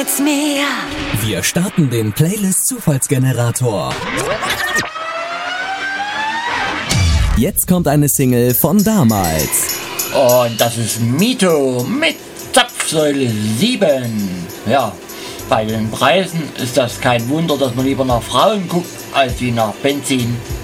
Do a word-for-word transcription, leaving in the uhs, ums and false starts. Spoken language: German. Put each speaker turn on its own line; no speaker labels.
it's me.
Wir starten den Playlist-Zufallsgenerator. Jetzt kommt eine Single von damals.
Und das ist Mito mit Zapfsäule sieben. Ja, bei den Preisen ist das kein Wunder, dass man lieber nach Frauen guckt, als wie nach Benzin.